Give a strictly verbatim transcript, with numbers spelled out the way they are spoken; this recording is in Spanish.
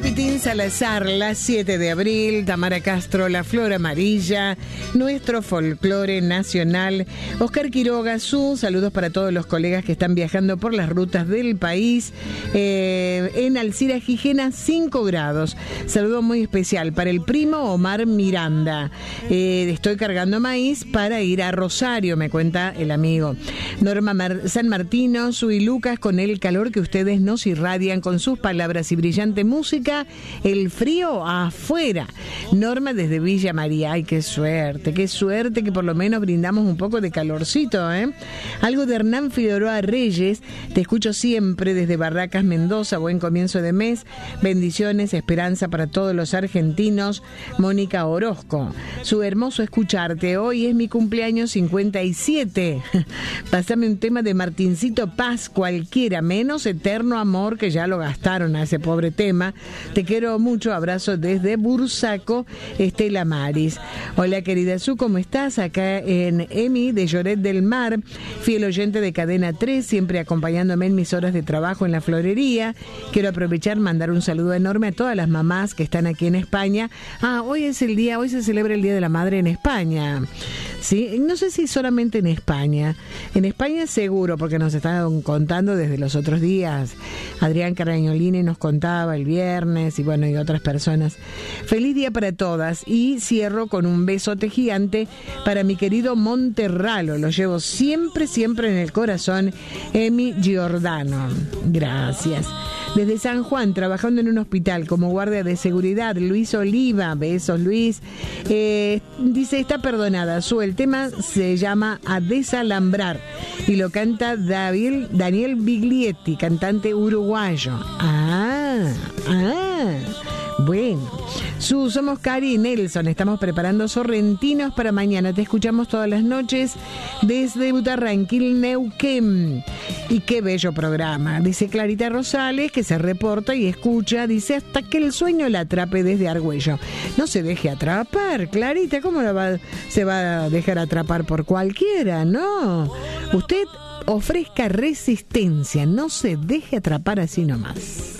Chiquitín Salazar, la siete de abril, Tamara Castro, La Flor Amarilla, nuestro folclore nacional, Oscar Quiroga, su saludos para todos los colegas que están viajando por las rutas del país, eh, en Alcira Gijena, cinco grados, saludo muy especial para el primo Omar Miranda, eh, estoy cargando maíz para ir a Rosario, me cuenta el amigo. Norma Mar- San Martino, Su y Lucas, con el calor que ustedes nos irradian con sus palabras y brillante música, el frío afuera. Norma desde Villa María, ay, qué suerte, qué suerte que por lo menos brindamos un poco de calorcito, ¿eh? Algo de Hernán Figueroa Reyes, te escucho siempre desde Barracas, Mendoza, buen comienzo de mes, bendiciones, esperanza para todos los argentinos. Mónica Orozco, su hermoso escucharte, hoy es mi cumpleaños cincuenta y siete, pásame un tema de Martincito Paz, cualquiera, menos Eterno Amor, que ya lo gastaron a ese pobre tema. Te quiero mucho, abrazo desde Bursaco, Estela Maris. Hola querida Su, ¿cómo estás? Acá en Emi de Lloret del Mar, fiel oyente de Cadena tres, siempre acompañándome en mis horas de trabajo en la florería. Quiero aprovechar, mandar un saludo enorme a todas las mamás que están aquí en España. Ah, hoy es el día, hoy se celebra el Día de la Madre en España. Sí, no sé si solamente en España. En España seguro, porque nos estaban contando desde los otros días. Adrián Carañolini nos contaba el viernes y bueno, y otras personas. Feliz día para todas y cierro con un besote gigante para mi querido Monterralo. Lo llevo siempre, siempre en el corazón. Emi Giordano. Gracias. Desde San Juan, trabajando en un hospital como guardia de seguridad, Luis Oliva, besos Luis, eh, dice, está perdonada, Su, el tema se llama A Desalambrar y lo canta David, Daniel Biglietti, cantante uruguayo. Ah, ah, bueno. Su, somos Cari y Nelson, estamos preparando sorrentinos para mañana, te escuchamos todas las noches desde Butarranquil, Neuquén. Y qué bello programa, dice Clarita Rosales, que se reporta y escucha, dice, hasta que el sueño la atrape desde Argüello. No se deje atrapar, Clarita, ¿cómo la va, se va a dejar atrapar por cualquiera? No, usted ofrezca resistencia, no se deje atrapar así nomás.